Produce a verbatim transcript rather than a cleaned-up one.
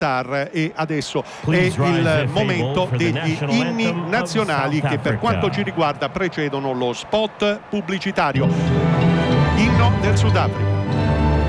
Qatar, e adesso è il momento degli inni nazionali che per quanto ci riguarda precedono lo spot pubblicitario. Inno del Sudafrica.